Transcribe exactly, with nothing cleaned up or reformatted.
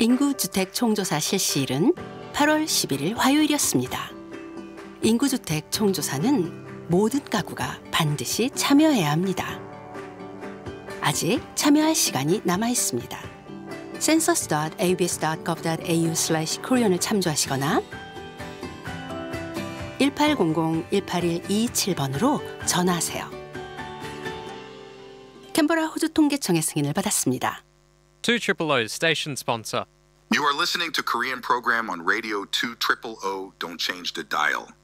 인구주택 총조사 실시일은 팔월 십일일 화요일이었습니다. 인구주택 총조사는 모든 가구가 반드시 참여해야 합니다. 아직 참여할 시간이 남아 있습니다. census dot a b s dot gov dot a u slash korean을 참조하시거나 일팔공공 일팔일 이이칠번으로 전화하세요. 캔버라 호주 통계청의 승인을 받았습니다. two triple O station sponsor. You are listening to Korean program on Radio two triple O. Don't change the dial.